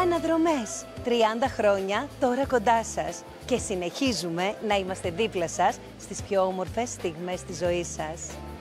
Αναδρομές, 30 χρόνια τώρα κοντά σας και συνεχίζουμε να είμαστε δίπλα σας στις πιο όμορφες στιγμές της ζωής σας.